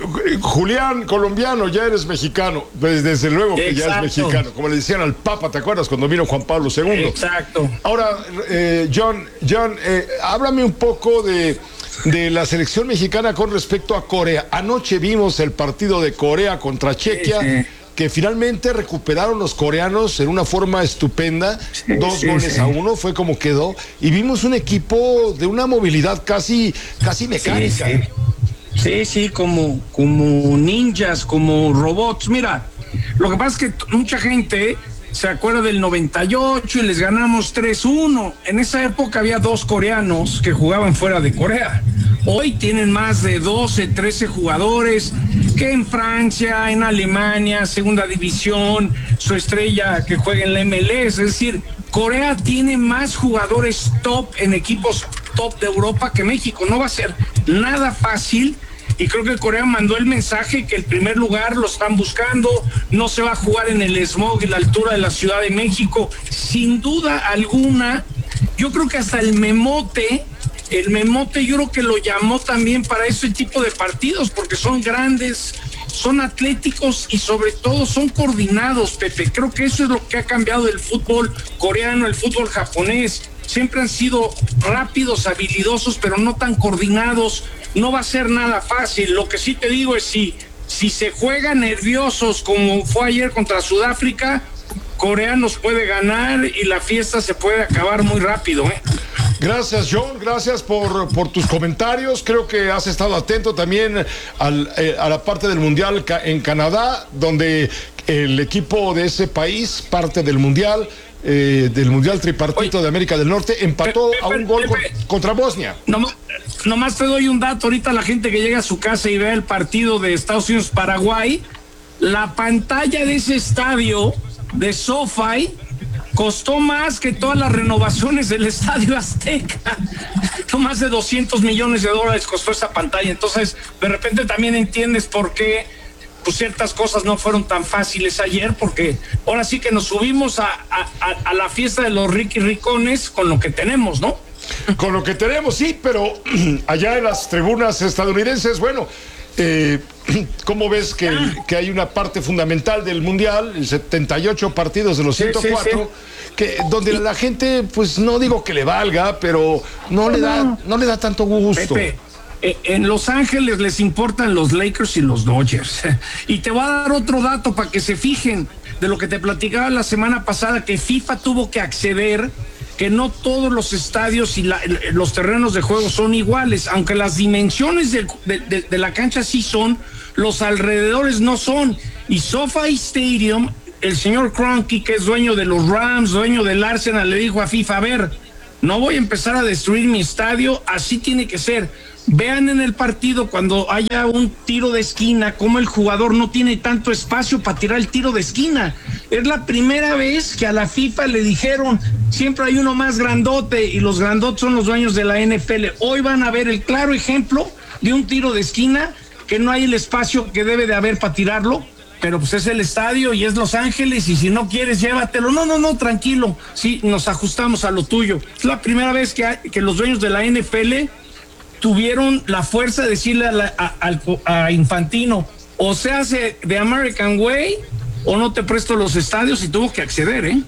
Speaker 13: Julián, colombiano, ya eres mexicano. Pues desde luego que Exacto. ya eres mexicano. Como le decían al Papa, ¿te acuerdas cuando vino Juan Pablo segundo?
Speaker 6: Exacto.
Speaker 13: Ahora, eh, John, John eh, háblame un poco de, de la selección mexicana con respecto a Corea. Anoche vimos el partido de Corea contra Chequia. Sí, sí. Que finalmente recuperaron los coreanos en una forma estupenda, sí, dos sí, goles sí. a uno, fue como quedó, y vimos un equipo de una movilidad casi, casi mecánica.
Speaker 6: Sí, sí, sí, sí como, como ninjas, como robots. Mira, lo que pasa es que mucha gente se acuerda del noventa y ocho y les ganamos tres uno. En esa época había dos coreanos que jugaban fuera de Corea. Hoy tienen más de doce, trece jugadores que en Francia, en Alemania, segunda división, su estrella que juega en la M L S. Es decir, Corea tiene más jugadores top en equipos top de Europa que México. No va a ser nada fácil, y creo que Corea mandó el mensaje que el primer lugar lo están buscando. No se va a jugar en el smog y la altura de la Ciudad de México, sin duda alguna. Yo creo que hasta el Memote El Memote yo creo que lo llamó también para ese tipo de partidos, porque son grandes, son atléticos y sobre todo son coordinados, Pepe. Creo que eso es lo que ha cambiado el fútbol coreano, el fútbol japonés. Siempre han sido rápidos, habilidosos, pero no tan coordinados. No va a ser nada fácil. Lo que sí te digo es si, si se juega nerviosos como fue ayer contra Sudáfrica, Corea nos puede ganar y la fiesta se puede acabar muy rápido, ¿eh?
Speaker 13: Gracias, John, gracias por, por tus comentarios. Creo que has estado atento también al, eh, a la parte del Mundial en Canadá, donde el equipo de ese país, parte del Mundial, eh, del Mundial Tripartito Oye, de América del Norte, empató Pepe, a un gol Pepe, con, contra Bosnia.
Speaker 6: Nomás, nomás te doy un dato, ahorita la gente que llega a su casa y ve el partido de Estados Unidos-Paraguay, la pantalla de ese estadio de SoFi costó más que todas las renovaciones del Estadio Azteca. No, más de doscientos millones de dólares costó esa pantalla. Entonces, de repente también entiendes por qué pues, ciertas cosas no fueron tan fáciles ayer, porque ahora sí que nos subimos a, a, a la fiesta de los Ricky Ricones con lo que tenemos, ¿no?
Speaker 13: Con lo que tenemos, sí, pero allá en las tribunas estadounidenses, bueno, eh, ¿cómo ves que, que hay una parte fundamental del Mundial, setenta y ocho partidos de los ciento cuatro, sí, sí, sí. Que, donde la gente, pues no digo que le valga, pero no, no le da no le da tanto gusto?
Speaker 6: Pepe, eh, en Los Ángeles les importan los Lakers y los Dodgers. Y te voy a dar otro dato para que se fijen de lo que te platicaba la semana pasada, que FIFA tuvo que acceder que no todos los estadios y la, los terrenos de juego son iguales, aunque las dimensiones de, de, de, de la cancha sí son, los alrededores no son. Y SoFi Stadium, el señor Kroenke, que es dueño de los Rams, dueño del Arsenal, le dijo a FIFA, a ver, no voy a empezar a destruir mi estadio, así tiene que ser. Vean en el partido cuando haya un tiro de esquina, cómo el jugador no tiene tanto espacio para tirar el tiro de esquina. Es la primera vez que a la FIFA le dijeron, siempre hay uno más grandote, y los grandotes son los dueños de la N F L. Hoy van a ver el claro ejemplo de un tiro de esquina, que no hay el espacio que debe de haber para tirarlo, pero pues es el estadio y es Los Ángeles, y si no quieres, llévatelo. No, no, no, tranquilo, sí, nos ajustamos a lo tuyo. Es la primera vez que, hay, que los dueños de la N F L tuvieron la fuerza de decirle a, la, a, a, a Infantino, o se hace de American Way o no te presto los estadios, y tuvo que acceder, ¿eh?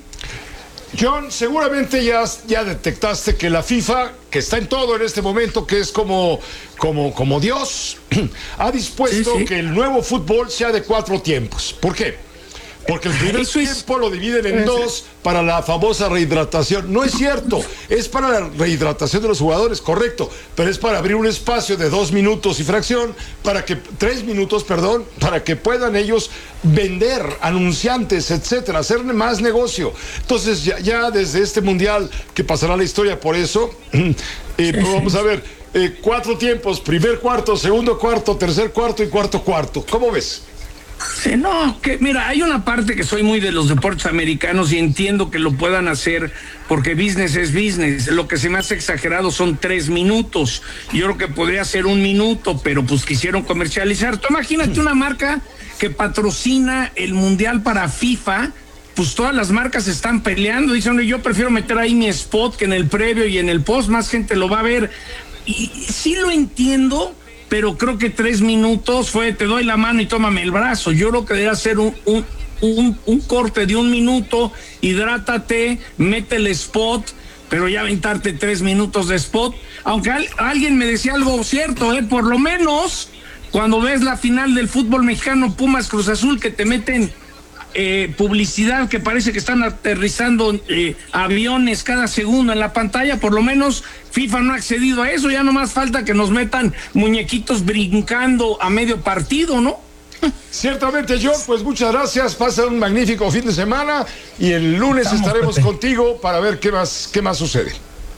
Speaker 13: John, seguramente ya, ya detectaste que la FIFA, que está en todo en este momento, que es como, como, como Dios, ha dispuesto sí, sí. que el nuevo fútbol sea de cuatro tiempos. ¿Por qué? Porque el primer Eso tiempo es... lo dividen en dos para la famosa rehidratación. No es cierto, es para la rehidratación de los jugadores, correcto, pero es para abrir un espacio de dos minutos y fracción, para que, tres minutos, perdón, para que puedan ellos vender, anunciantes, etcétera, hacer más negocio. Entonces, ya, ya desde este mundial, que pasará la historia por eso, eh, pues vamos a ver, eh, cuatro tiempos, primer cuarto, segundo cuarto, tercer cuarto y cuarto cuarto. ¿Cómo ves?
Speaker 6: Sí, no, que mira, hay una parte que soy muy de los deportes americanos y entiendo que lo puedan hacer porque business es business. Lo que se me hace exagerado son tres minutos. Yo creo que podría ser un minuto, pero pues quisieron comercializar. Tú imagínate una marca que patrocina el mundial para FIFA, pues todas las marcas están peleando. Dicen, yo prefiero meter ahí mi spot que en el previo y en el post, más gente lo va a ver. Y sí lo entiendo, pero creo que tres minutos fue, te doy la mano y tómame el brazo. Yo creo que debe ser un, un, un, un corte de un minuto, hidrátate, mete el spot, pero ya aventarte tres minutos de spot. Aunque al, alguien me decía algo cierto, ¿eh? Por lo menos cuando ves la final del fútbol mexicano, Pumas Cruz Azul, que te meten eh, publicidad que parece que están aterrizando eh, aviones cada segundo en la pantalla, por lo menos FIFA no ha accedido a eso. Ya nomás falta que nos metan muñequitos brincando a medio partido, ¿no?
Speaker 13: Ciertamente, John, pues muchas gracias, pasa un magnífico fin de semana y el lunes Estamos, estaremos Pepe. contigo para ver qué más, qué más sucede.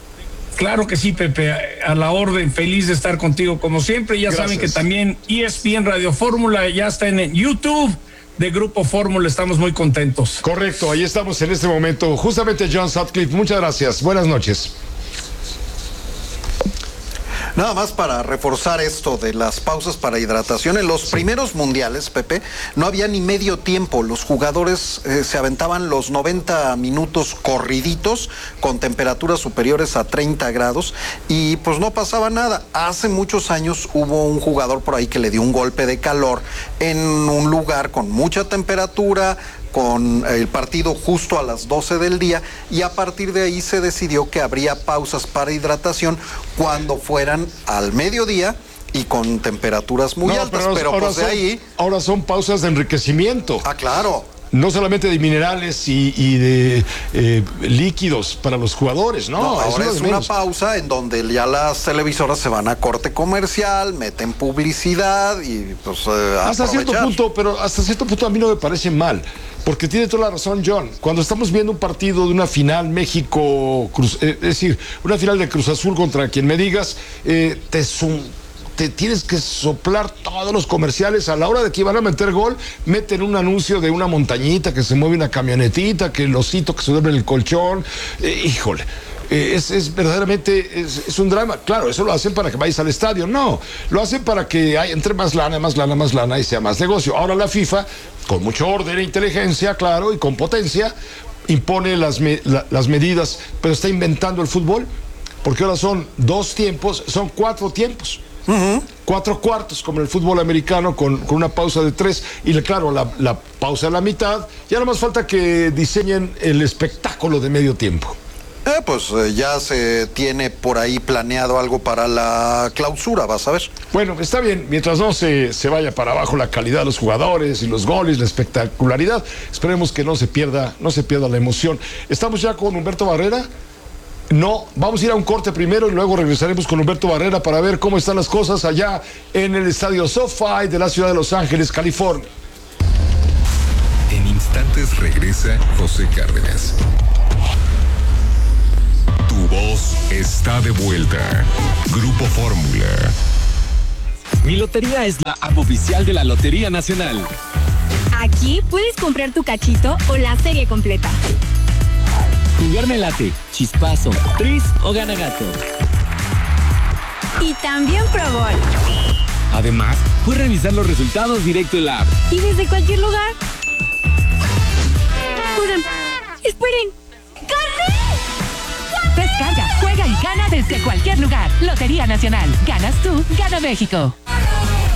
Speaker 6: Claro que sí, Pepe, a la orden, feliz de estar contigo como siempre. Ya Gracias. Saben que también E S P N Radio Fórmula ya está en YouTube de Grupo Fórmula, estamos muy contentos.
Speaker 13: Correcto, ahí estamos en este momento, justamente John Sutcliffe, muchas gracias, buenas noches.
Speaker 2: Nada más para reforzar esto de las pausas para hidratación. En los sí. primeros mundiales, Pepe, no había ni medio tiempo. Los jugadores eh, se aventaban los noventa minutos corriditos con temperaturas superiores a treinta grados y pues no pasaba nada. Hace muchos años hubo un jugador por ahí que le dio un golpe de calor en un lugar con mucha temperatura, con el partido justo a las doce del día, y a partir de ahí se decidió que habría pausas para hidratación cuando fueran al mediodía y con temperaturas muy no, altas, pero, pero
Speaker 13: ahora
Speaker 2: pues de
Speaker 13: son,
Speaker 2: ahí...
Speaker 13: Ahora son pausas de enriquecimiento.
Speaker 2: Ah, claro.
Speaker 13: No solamente de minerales y, y de eh, líquidos para los jugadores, ¿no?
Speaker 2: no ahora
Speaker 13: es,
Speaker 2: es una pausa en donde ya las televisoras se van a corte comercial, meten publicidad y pues eh,
Speaker 13: hasta
Speaker 2: aprovechar.
Speaker 13: cierto punto, pero hasta cierto punto a mí no me parece mal, porque tiene toda la razón John. Cuando estamos viendo un partido de una final México, Cruz, eh, es decir, una final de Cruz Azul contra quien me digas, eh, te sum te tienes que soplar todos los comerciales. A la hora de que van a meter gol, meten un anuncio de una montañita que se mueve una camionetita, que el osito que se duerme en el colchón. Eh, híjole, eh, es, es verdaderamente, es, es un drama. Claro, eso lo hacen para que vayas al estadio. No, lo hacen para que hay, entre más lana, más lana, más lana y sea más negocio. Ahora la FIFA, con mucho orden e inteligencia, claro, y con potencia, impone las, me, la, las medidas, pero está inventando el fútbol, porque ahora son dos tiempos, son cuatro tiempos. Uh-huh. Cuatro cuartos como en el fútbol americano con, con una pausa de tres y claro, la, la pausa a la mitad. Ya no más falta que diseñen el espectáculo de medio tiempo.
Speaker 2: Eh, pues eh, ya se tiene por ahí planeado algo para la clausura, vas a ver.
Speaker 13: Bueno, está bien, mientras no se, se vaya para abajo la calidad de los jugadores y los goles, la espectacularidad, esperemos que no se pierda, no se pierda la emoción. Estamos ya con Humberto Barrera. No, vamos a ir a un corte primero y luego regresaremos con Humberto Barrera para ver cómo están las cosas allá en el estadio SoFi de la ciudad de Los Ángeles, California.
Speaker 1: En instantes regresa José Cárdenas. Tu voz está de vuelta. Grupo Fórmula.
Speaker 7: Mi Lotería es la app oficial de la Lotería Nacional.
Speaker 8: Aquí puedes comprar tu cachito o la serie completa.
Speaker 7: Jugar me late, chispazo, tris o gana gato.
Speaker 8: Y también Pro Bowl.
Speaker 7: Además, puedes revisar los resultados directo en la app.
Speaker 8: Y desde cualquier lugar. Oigan, esperen.
Speaker 10: Descarga, juega y gana desde cualquier lugar. Lotería Nacional. Ganas tú, gana México.